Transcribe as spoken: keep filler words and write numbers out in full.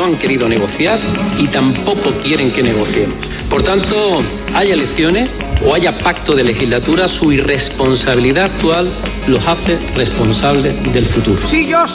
han querido negociar y tampoco quieren que negociemos. Por tanto, haya elecciones o haya pacto de legislatura, su irresponsabilidad actual los hace responsables del futuro. Si yo